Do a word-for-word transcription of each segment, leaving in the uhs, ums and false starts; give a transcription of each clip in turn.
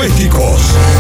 electrodomésticos.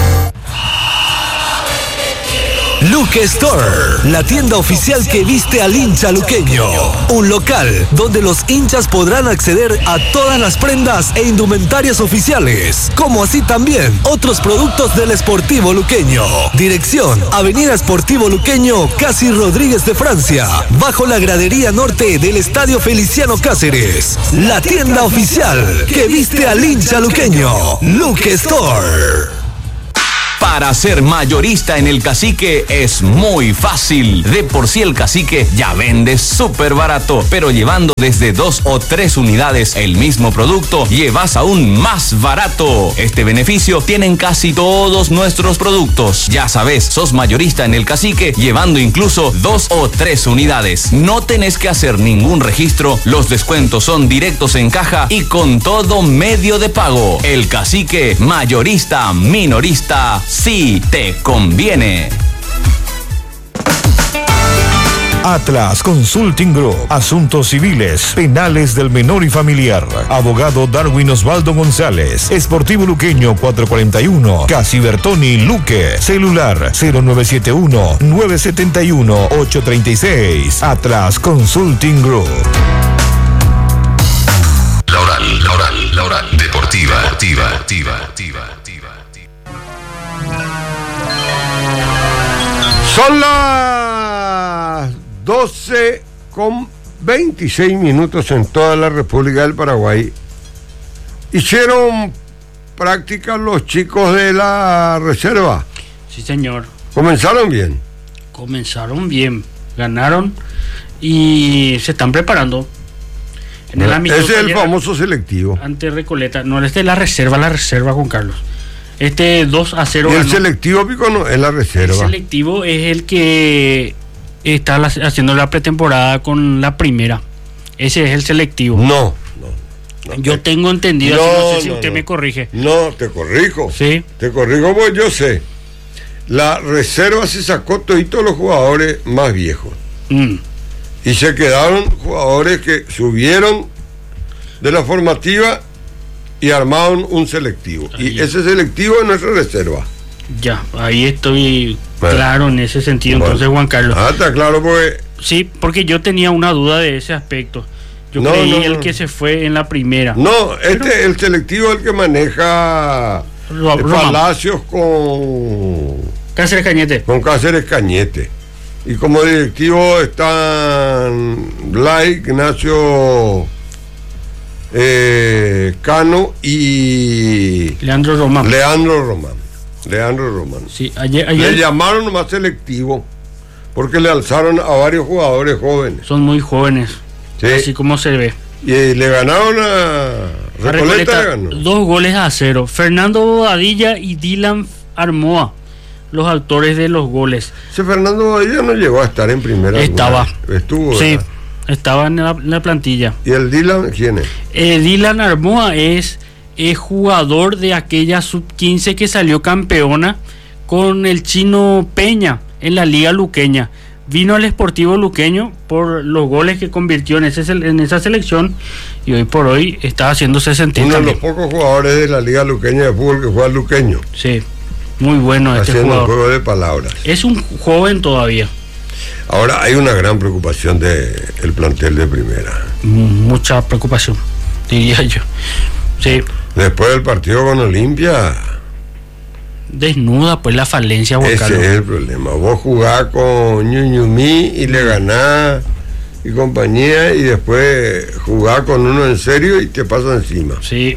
Luque Store, la tienda oficial que viste al hincha luqueño. Un local donde los hinchas podrán acceder a todas las prendas e indumentarias oficiales, como así también otros productos del Sportivo Luqueño. Dirección: Avenida Sportivo Luqueño, casi Rodríguez de Francia, bajo la gradería norte del Estadio Feliciano Cáceres. La tienda oficial que viste al hincha luqueño. Luque Store. Para ser mayorista en el Cacique es muy fácil. De por sí el Cacique ya vende súper barato, pero llevando desde dos o tres unidades el mismo producto, llevas aún más barato. Este beneficio tienen casi todos nuestros productos. Ya sabes, sos mayorista en el Cacique llevando incluso dos o tres unidades. No tenés que hacer ningún registro, los descuentos son directos en caja y con todo medio de pago. El Cacique, mayorista, minorista, sí te conviene. Atlas Consulting Group. Asuntos civiles, penales del menor y familiar. Abogado Darwin Osvaldo González. Sportivo Luqueño cuatrocientos cuarenta y uno. Casi Bertoni Luque. Celular cero nueve siete uno, nueve siete uno, ocho tres seis. Atlas Consulting Group. La oral, la oral, la oral. Deportiva, deportiva, deportiva, deportiva. Son las doce con veintiséis minutos en toda la República del Paraguay. Hicieron prácticas los chicos de la reserva. Sí, señor. ¿Comenzaron bien? Comenzaron bien, ganaron y se están preparando. En el Ese es el famoso selectivo. Ante Recoleta, no, este es la reserva, la reserva, Juan Carlos. Este dos a cero. ¿Y el ganó. selectivo, Pico, no? Es la reserva. El selectivo es el que está la, haciendo la pretemporada con la primera. Ese es el selectivo. No, no. no yo te... tengo entendido, no, así, no sé si no, usted no. me corrige. No, te corrijo. Sí. Te corrijo porque yo sé. La reserva se sacó toditos los jugadores más viejos. Mm. Y se quedaron jugadores que subieron de la formativa y armaron un selectivo. Ahí. Y ese selectivo es nuestra reserva. Ya, ahí estoy bueno. claro en ese sentido. Bueno. Entonces, Juan Carlos. Ah, está claro porque... Sí, porque yo tenía una duda de ese aspecto. Yo no, creí no, el no. que se fue en la primera. No, este, Pero... el selectivo es el que maneja Ro- Palacios con... Cáceres Cañete. Con Cáceres Cañete. Y como directivo están Blay, Ignacio eh, Cano y... Leandro Román. Leandro Román. Leandro Román. Sí, ayer, ayer... Le llamaron nomás selectivo porque le alzaron a varios jugadores jóvenes. Son muy jóvenes. Sí. Así como se ve. Y le ganaron a Recoleta, Recoleta, le ganó. dos goles a cero. Fernando Bobadilla y Dylan Armoa, los autores de los goles. Ese Fernando Bobadilla no llegó a estar en primera. Estaba. Alguna. Estuvo. Sí, ¿verdad? estaba en la, en la plantilla. ¿Y el Dylan quién es? Eh, Dylan Armoa es, es jugador de aquella sub quince que salió campeona con el Chino Peña en la Liga Luqueña. Vino al Sportivo Luqueño por los goles que convirtió en, ese, en esa selección y hoy por hoy está haciéndose sentir. Uno también. de los pocos jugadores de la Liga Luqueña de fútbol que juega al Luqueño. Sí, muy bueno este haciendo jugador. un juego de palabras. Es un joven todavía. Ahora hay una gran preocupación del plantel de primera. Mucha preocupación, diría yo. Sí. Después del partido con Olimpia. Desnuda pues la falencia, Juan Ese Carlos. es el problema. Vos jugás con Ñuñumí y le ganás y compañía y después jugás con uno en serio y te pasa encima. Sí.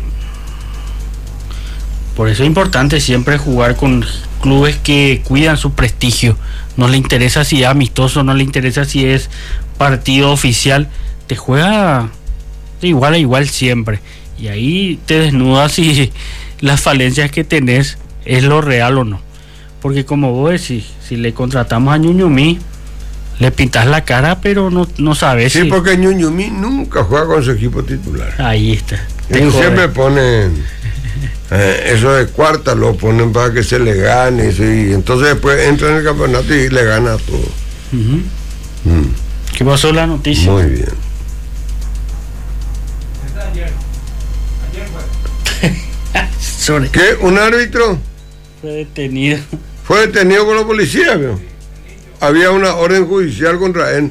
Por eso es importante siempre jugar con clubes que cuidan su prestigio. No le interesa si es amistoso, no le interesa si es partido oficial. Te juega de igual a igual siempre. Y ahí te desnudas si las falencias que tenés es lo real o no. Porque como vos decís, si le contratamos a Ñuñumí, le pintas la cara, pero no, no sabes sí, si... porque Ñuñumí nunca juega con su equipo titular. Ahí está. Y siempre ponen eh, eso de cuarta, lo ponen para que se le gane. Eso, y entonces después entra en el campeonato y le gana a todo. Uh-huh. Mm. ¿Qué pasó la noticia? Muy bien. Ayer. Ayer fue. defensores. ¿Qué? ¿Un árbitro? Fue detenido. Fue detenido por la policía, ¿vio? Había una orden judicial contra él.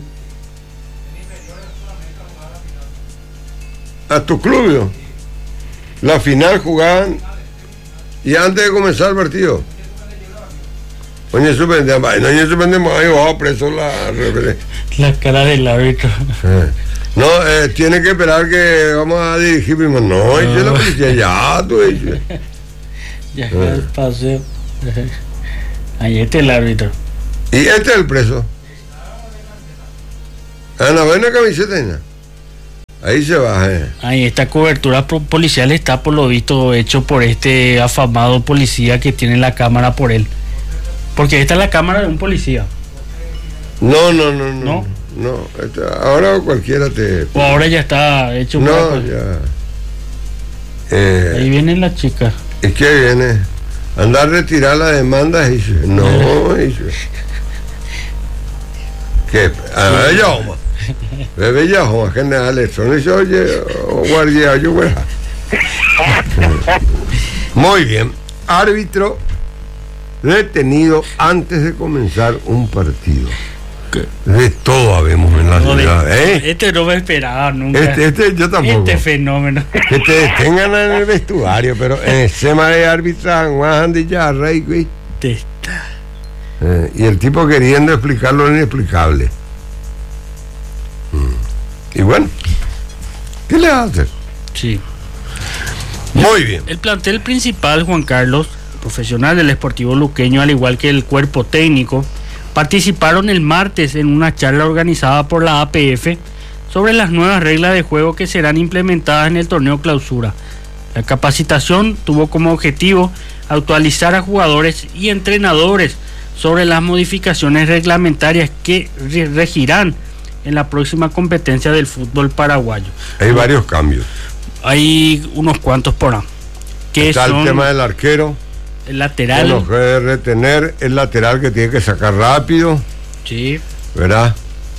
A tu club, ¿vio? La final jugaban y antes de comenzar el partido. Oye, suspendemos, ay, no, oye, suspendemos, ahí va preso la... La cara del árbitro. Eh. No, eh, tiene que esperar que vamos a dirigir primero. No, dice la policía, ya, tú dices. Ya fue el paseo. Ahí está el árbitro. Y este es el preso. Ah, no, ven la camiseta, ¿no? Ahí se va, eh. Ahí esta cobertura pro- policial está por lo visto hecho por este afamado policía que tiene la cámara por él. Porque esta es la cámara de un policía. No, no, no, no. ¿No? No, esta- ahora cualquiera te... O ahora ya está hecho No, para- ya. Eh, Ahí viene la chica. ¿Y qué viene? Andar a retirar la demanda, dice. No, dice. ¿Qué? A ver, ya, Oma. Bebé, ya, Oma, general, eso. No dice, oye, oh, guardia, yo, güey. Muy bien. Árbitro detenido antes de comenzar un partido. De todo habemos en la No, de- ciudad, ¿eh? Este no me esperaba nunca. Este, este yo tampoco. Este fenómeno. Que te detengan en el vestuario, pero en el tema de árbitro, ya, rey, güey. Testa. Eh, y el tipo queriendo explicar lo inexplicable. Mm. Y bueno, ¿qué le va a hacer? Sí. Muy bien. El plantel principal, Juan Carlos, profesional del Sportivo Luqueño, al igual que el cuerpo técnico, participaron el martes en una charla organizada por la A P F sobre las nuevas reglas de juego que serán implementadas en el torneo clausura. La capacitación tuvo como objetivo actualizar a jugadores y entrenadores sobre las modificaciones reglamentarias que re- regirán en la próxima competencia del fútbol paraguayo. Hay varios cambios. Hay unos cuantos por ahí. Que Está son el tema del arquero, el que lateral. no puede retener, el lateral que tiene que sacar rápido, Sí. ¿verdad?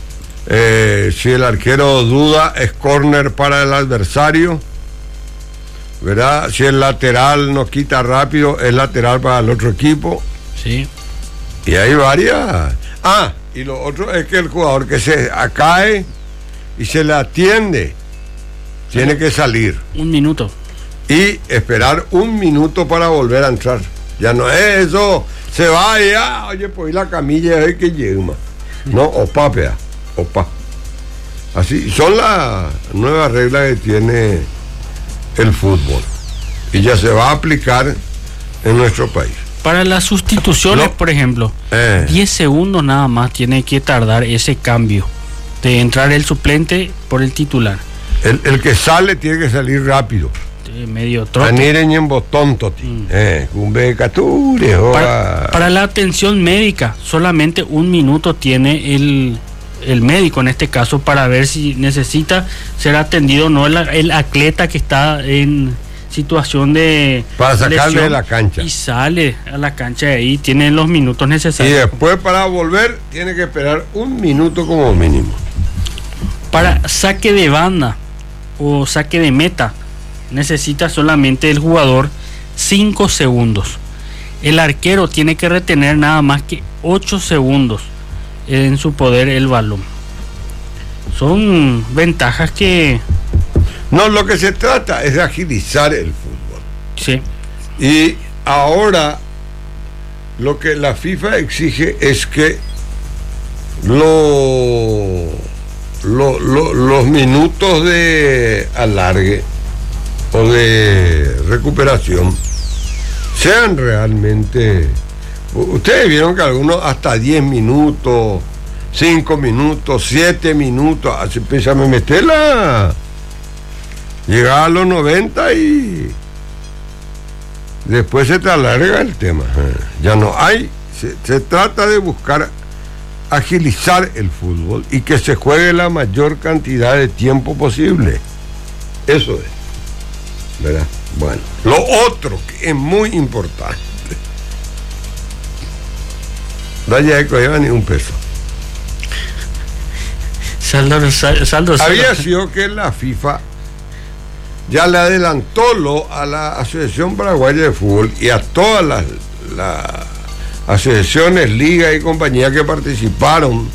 Eh, si el arquero duda, es córner para el adversario, ¿verdad? Si el lateral no quita rápido, es lateral para el otro equipo. Sí. Y hay varias. Ah, y lo otro es que el jugador que se cae y se le atiende, tiene que salir Un minuto. y esperar un minuto para volver a entrar. Ya no es eso, se va y ya, oye, pues y la camilla es que llega más. No, opa, pea, opa. Así, son las nuevas reglas que tiene el fútbol. Y ya se va a aplicar en nuestro país. Para las sustituciones, No. por ejemplo, Eh. diez segundos nada más tiene que tardar ese cambio de entrar el suplente por el titular. El, el que sale tiene que salir rápido. De medio trote. Aniren en botón, Toti. Mm. Eh, cumbe cature, Para, joa. para la atención médica, solamente un minuto tiene el, el médico en este caso para ver si necesita ser atendido o no el, el atleta que está en situación de Para sacarle lesión de la cancha. y sale a la cancha de ahí, tiene los minutos Y necesarios. después para volver tiene que esperar un minuto como mínimo. Para saque de banda o saque de meta necesita solamente el jugador cinco segundos. El arquero tiene que retener nada más que ocho segundos en su poder el balón. Son ventajas que No, lo que se trata es de agilizar el fútbol. sí, Y ahora lo que la FIFA exige es que lo, lo- lo- los minutos de alargue o de recuperación sean realmente... Ustedes vieron que algunos hasta diez minutos, cinco minutos, siete minutos, así empiezan a meterla. Llega a los noventa y después se te alarga el tema. Ya no hay, se, se trata de buscar agilizar el fútbol y que se juegue la mayor cantidad de tiempo posible. Eso es, ¿verdad? Bueno, lo otro que es muy importante, vaya eco, lleva ni un peso. saldo, sal- saldo cero. Había sido que la FIFA ya le adelantó lo a la Asociación Paraguaya de Fútbol y a todas las, las asociaciones, ligas y compañías que participaron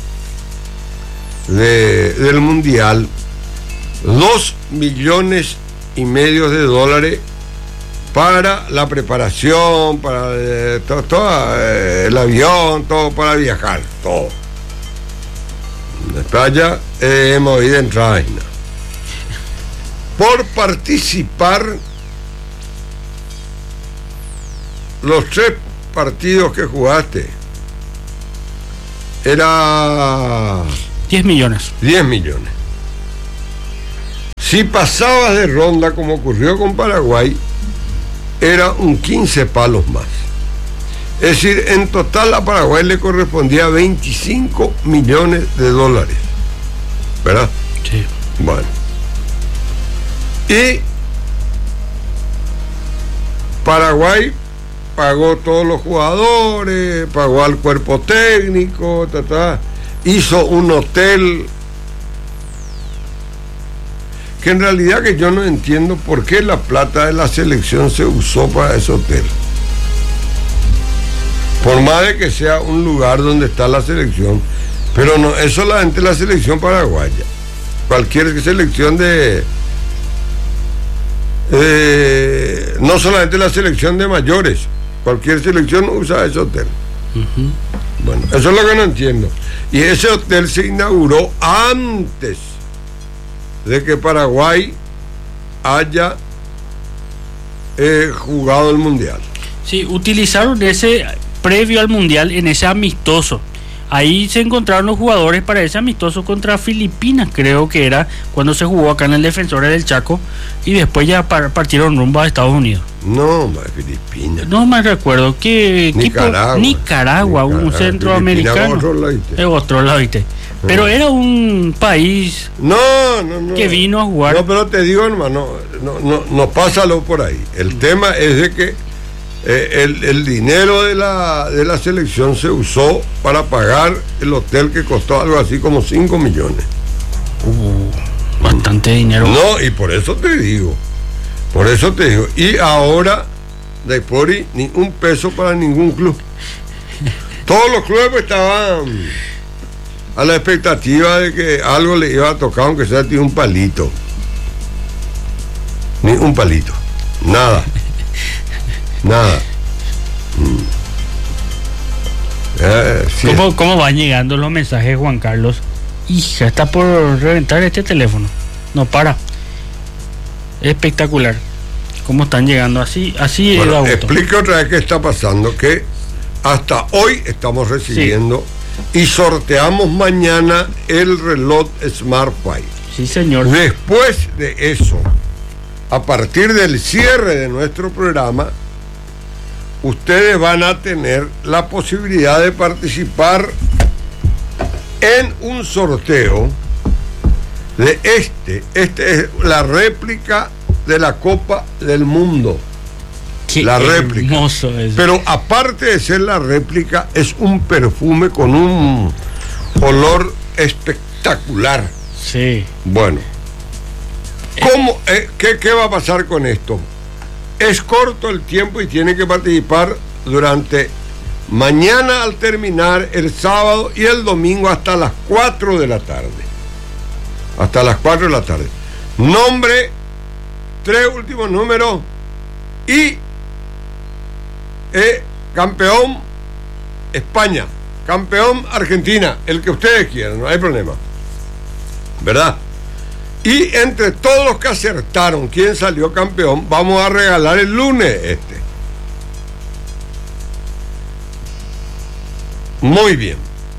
de, del Mundial, dos millones y medio de dólares para la preparación, para eh, todo, todo eh, el avión, todo para viajar, todo. Después ya eh, hemos ido a entrar por participar los tres partidos que jugaste. Era diez millones. diez millones. Si pasabas de ronda, como ocurrió con Paraguay, era un quince palos más. Es decir, en total a Paraguay le correspondía veinticinco millones de dólares. ¿Verdad? Sí. Bueno. Y Paraguay pagó todos los jugadores, pagó al cuerpo técnico, ta, ta, hizo un hotel que en realidad que yo no entiendo por qué la plata de la selección se usó para ese hotel. Por más de que sea un lugar donde está la selección, pero no es solamente la selección paraguaya. Cualquier selección de... Eh, no solamente la selección de mayores, cualquier selección usa ese hotel. Uh-huh. Bueno, eso es lo que no entiendo. Y ese hotel se inauguró antes de que Paraguay haya eh, jugado el Mundial. Sí, utilizaron ese previo al Mundial en ese amistoso. Ahí se encontraron los jugadores para ese amistoso contra Filipinas, creo que era cuando se jugó acá en el Defensores del Chaco, y después ya partieron rumbo a Estados Unidos. No, más Filipinas. No me recuerdo. ¿Qué Nicaragua. Nicaragua, Nicaragua, un centroamericano. Es otro lado, ¿viste? Pero era un país no, no, no, que vino a jugar. No, pero te digo, hermano, no, no, no pásalo por ahí. El mm. tema es de que eh, el, el dinero de la, de la selección se usó para pagar el hotel que costó algo así como cinco millones. Uh, bastante dinero. No, y por eso te digo, por eso te digo. Y ahora, de por ahí, ni un peso para ningún club. Todos los clubes pues, estaban a la expectativa de que algo le iba a tocar, aunque sea un palito. Ni un palito. Nada. Nada. Mm. Eh, sí. ¿Cómo, ¿Cómo van llegando los mensajes, Juan Carlos? Hija, está por reventar este teléfono. No para. Espectacular. ¿Cómo están llegando? Así, así bueno, es explique otra vez qué está pasando, que hasta hoy estamos recibiendo sí. y sorteamos mañana el reloj Smart Five. Sí, señor. Después de eso, a partir del cierre de nuestro programa, ustedes van a tener la posibilidad de participar en un sorteo de este. Este es la réplica de la Copa del Mundo. Qué la réplica. Hermoso es. Pero aparte de ser la réplica, es un perfume con un olor espectacular. Sí. Bueno, ¿cómo, eh, qué, ¿qué va a pasar con esto? Es corto el tiempo y tiene que participar durante mañana al terminar, el sábado y el domingo hasta las cuatro de la tarde. Hasta las cuatro de la tarde. Nombre, tres últimos números y eh, campeón España, campeón Argentina, el que ustedes quieran, no hay problema. ¿Verdad? Y entre todos los que acertaron quién salió campeón, vamos a regalar el lunes este. Muy bien.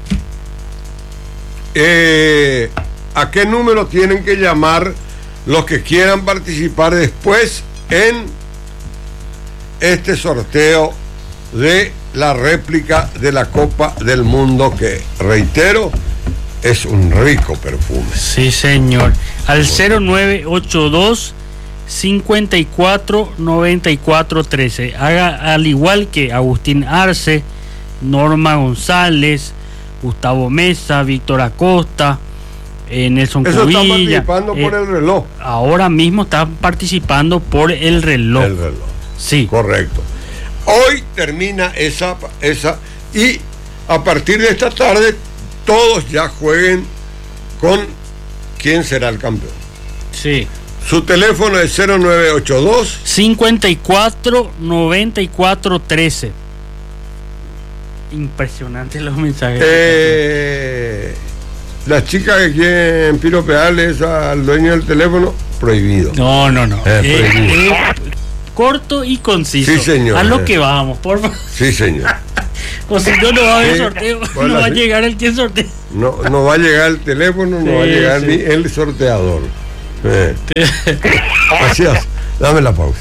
Eh, ¿A qué número tienen que llamar los que quieran participar después en este sorteo de la réplica de la Copa del Mundo, que, reitero, es un rico perfume? Sí, señor. Al cero nueve ocho dos, cinco cuatro, nueve cuatro uno tres. Haga al igual que Agustín Arce, Norma González, Gustavo Mesa, Víctor Acosta, eh, Nelson Eso está Cubilla. participando eh, por el reloj. Ahora mismo están participando por el reloj. El reloj. Sí. Correcto. Hoy termina esa, esa y a partir de esta tarde todos ya jueguen con quién será el campeón. Sí. Su teléfono es cero nueve ocho dos cincuenta y cuatro noventa y cuatro trece. Impresionante los mensajes. Eh, las chicas que quieren piropearles al dueño del teléfono, prohibido. No, no, no. Eh, Eh, prohibido. eh, corto y conciso. Sí, señor. A lo que vamos, por favor. Sí, señor. O si no, no va a haber Sí. sorteo. Bueno, no va a sí. llegar el que sortea. No, no va a llegar el teléfono, no Sí, va a llegar sí. ni el sorteador. Eh. Así es. Dame la pausa.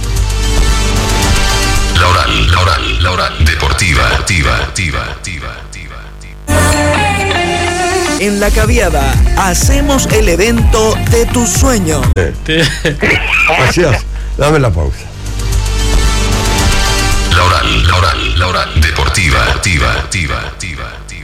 La Oral, la Oral, la Oral Deportiva, activa, activa, activa, activa. En La Caviada hacemos el evento de tus sueños. Así es. Dame la pausa. La Oral, la Oral, la Oral Deportiva, activa, activa, activa, activa.